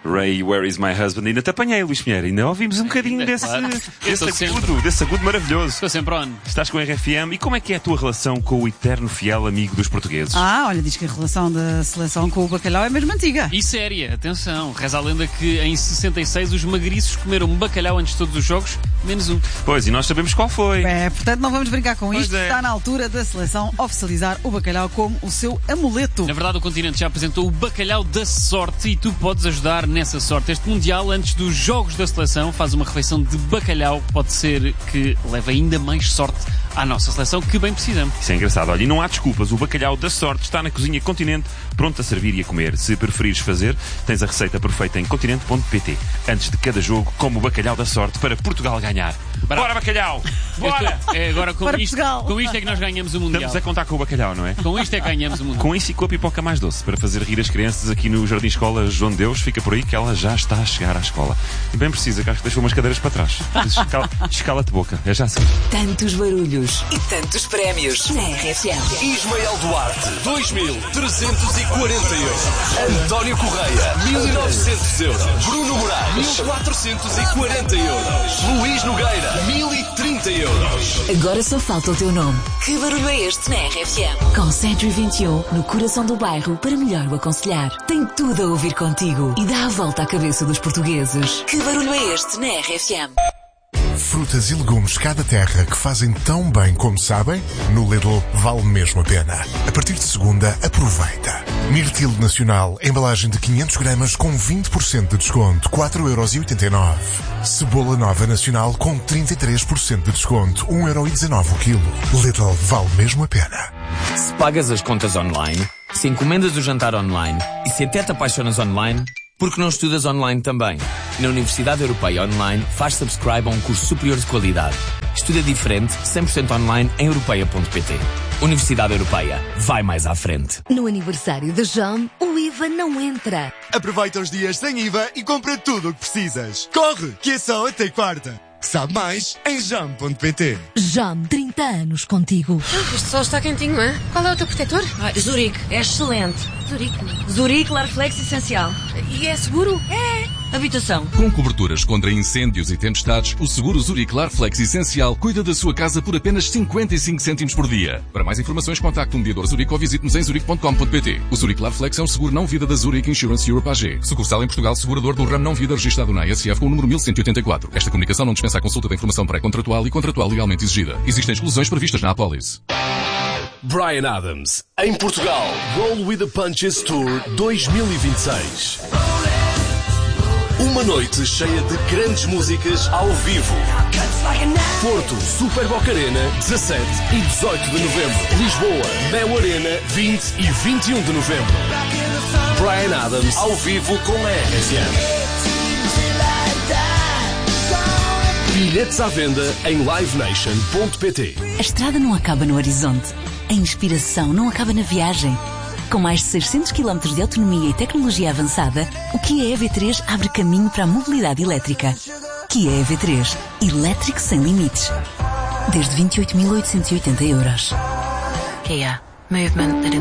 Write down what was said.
Ray, Where is my husband? Ainda te apanhei, Luís Pinheiro. Ainda ouvimos um bocadinho desse agudo maravilhoso. Estou sempre on. Estás com a RFM. E como é que é a tua relação com o eterno fiel amigo dos portugueses? Olha, diz que a relação da seleção com o bacalhau é mesmo antiga. E séria, atenção. Reza a lenda que em 66 os magriços comeram bacalhau antes de todos os jogos, menos um. Pois, e nós sabemos qual foi. Portanto, não vamos brincar com isto. É. Está na altura da seleção oficializar o bacalhau como o seu amuleto. Na verdade, o continente já apresentou o bacalhau da sorte e tu podes ajudar nessa sorte. Este Mundial, antes dos jogos da seleção, faz uma refeição de bacalhau. Pode ser que leve ainda mais sorte à nossa seleção, que bem precisamos. Isso é engraçado. Olha, e não há desculpas. O bacalhau da sorte está na Cozinha Continente, pronto a servir e a comer. Se preferires fazer, tens a receita perfeita em continente.pt. Antes de cada jogo, como o bacalhau da sorte para Portugal ganhar. Bora, bacalhau! Bora! Agora com isto é que nós ganhamos o Mundial. Estamos a contar com o bacalhau, não é? Com isto é que ganhamos o Mundial. Com isso e com a pipoca mais doce, para fazer rir as crianças aqui no Jardim Escola João de Deus. Fica por aí que ela já está a chegar à escola. E bem precisa, que acho que deixou umas cadeiras para trás. Escala-te boca, é já assim. Tantos barulhos e tantos prémios na RFM. Ismael Duarte, 2.340 euros. António Correia, 1.900 euros. Bruno Moraes, 1.440 euros. Luís Nogueira, 1.030 euros. Agora só falta o teu nome. Que barulho é este na RFM? Com Century 21, no coração do bairro, para melhor o aconselhar. Tem tudo a ouvir contigo e dá a volta à cabeça dos portugueses. Que barulho é este na RFM? Frutas e legumes cada terra que fazem tão bem como sabem, no Lidl vale mesmo a pena. A partir de segunda, aproveita. Mirtilo Nacional, embalagem de 500 gramas com 20% de desconto, 4,89€. Cebola Nova Nacional com 33% de desconto, 1,19€ o quilo. Lidl vale mesmo a pena. Se pagas as contas online, se encomendas o jantar online e se até te apaixonas online, por que não estudas online também? Na Universidade Europeia Online, faz subscribe a um curso superior de qualidade. Estuda diferente, 100% online em europeia.pt. Universidade Europeia. Vai mais à frente. No aniversário de Jam, o IVA não entra. Aproveita os dias sem IVA e compra tudo o que precisas. Corre, que é só até quarta. Sabe mais em jam.pt. Jam, 30 anos contigo. Este sol está quentinho, hein? Qual é o teu protetor? Zurique, é excelente. Zurique? Zurique Larflex Essencial. E é seguro? É. Habitação. Com coberturas contra incêndios e tempestades, o seguro Zurique Larflex Essencial cuida da sua casa por apenas 55 cêntimos por dia. Para mais informações, contacte um mediador Zurique ou visite-nos em zurique.com.pt. O Zurique Larflex é um seguro não-vida da Zurique Insurance Europe AG. Sucursal em Portugal, segurador do ramo não-vida registrado na ASF com o número 1184. Esta comunicação não dispensa a consulta da informação pré-contratual e contratual legalmente exigida. Existem exclusões previstas na apólice. Bryan Adams, em Portugal. Roll with the Punches Tour 2026. Uma noite cheia de grandes músicas ao vivo. Porto, Super Boca Arena, 17 e 18 de novembro. Lisboa, Mel Arena, 20 e 21 de novembro. Bryan Adams, ao vivo com a RFM. Bilhetes à venda em livenation.pt. A estrada não acaba no horizonte. A inspiração não acaba na viagem. Com mais de 600 km de autonomia e tecnologia avançada, o Kia EV3 abre caminho para a mobilidade elétrica. Kia EV3. Elétrico sem limites. Desde 28.880 euros. Kia. Movement that